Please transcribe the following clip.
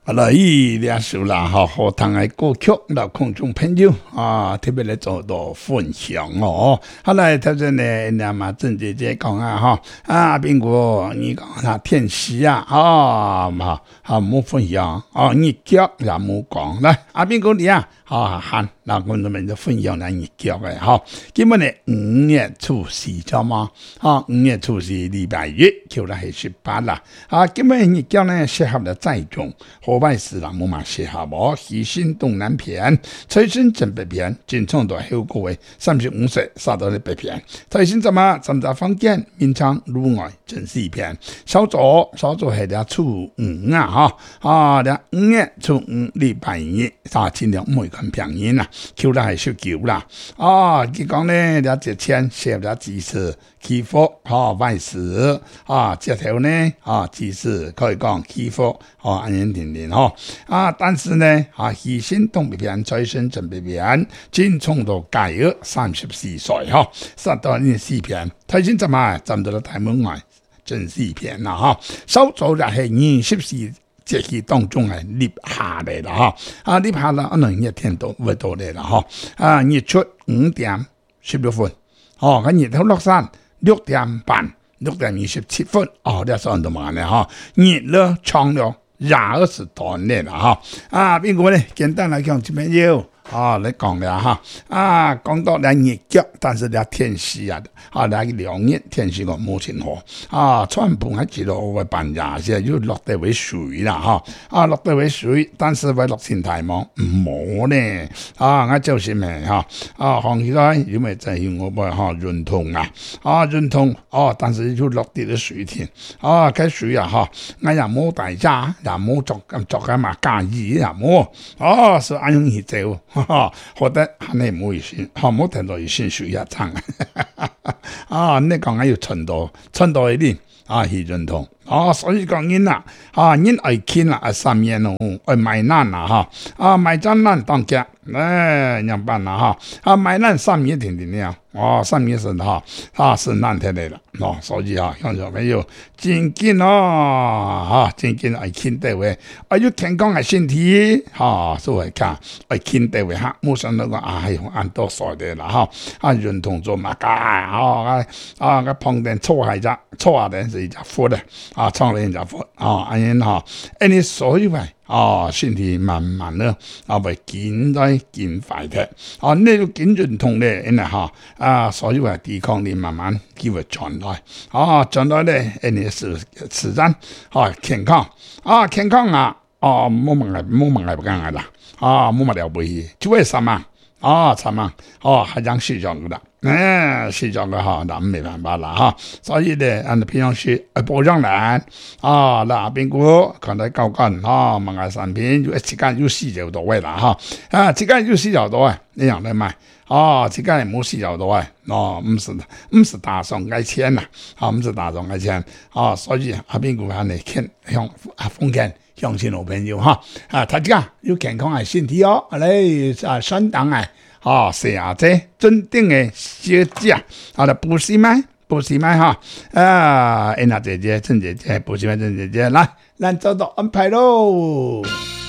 好了，伊俩首啦哈，好听的歌曲，那空中朋友啊，特别来做到分享哦。好来，头先呢，那么郑姐姐讲啊哈，苹果你讲他天时啊，冇分享哦，你脚也冇讲来，苹果你啊，喊，那我们就分享咱你脚的哈。今日呢5月初4知嘛，5月初4礼拜一，就来是18啦。今日你脚呢适合的栽种。河北市人冇嘛适合无，喜新东南片，财神正北片，进创到后个位35岁杀到了北片，财神怎么站在房间，面窗路外正是一片，稍早系俩初5啊俩5月初5礼拜一，尽量每看平日啦，求啦系19啦，佢讲呢俩节前写俩字词。祈福万事这条呢其实可以讲祈福安安定定但是呢喜新东北边财神正北边金冲到改额34岁杀到呢4片财神怎么站到了大门外正4片啦稍早就係24节气当中係立下嚟啦立下啦可能一天都會到嚟啦日出5點16分咁日頭落山6點半6點27分你算到慢咧熱了長了20段咧啦邊個咧簡單嚟講就咩要你講了講到嚟熱腳但是嚟天氣嚟涼熱天氣個冇前好川普還知道會辦呀現在又落地為水啦落地為水但是會落天台冇冇咧我就是咩行起來因為在我們潤通潤通但是就落地的水田cái水我也冇大家也冇作咁嘛介意也冇所以容易走覺得肯定冇意思冇聽到意思水一撐你講要循道一啲去潤通所以講人啦人愛傾啦3年咯愛買難啦買真難當家人辦啦買難3年停了3年是是難聽嚟啦所以向小朋友真緊真緊愛傾地位要健康嘅身體所以講愛傾地位冇想到講係按多數嘅啦潤通做乜㗎個旁邊錯下點是一隻佛的創了一隻佛你所以身體慢慢的會見在見快的呢個見潤通咧所以話抵抗力慢慢佢會轉來轉來咧你是自然健康健康冇問題不干啦冇乜了不起就為什麼什麼還講市場的市場的那沒辦法啦所以咧平常時保障人那邊個可能高幹買個產品時間有4就到位啦時間有4就到位你樣來買時間冇4就到位唔是大眾嘅錢啦唔是大眾嘅錢所以邊個係你傾向風險相信我朋友大家要健康嘅身體你相當食下啫真正嘅小姐補時買姐姐鄭姐姐補時買鄭姐姐來咱做到安排咯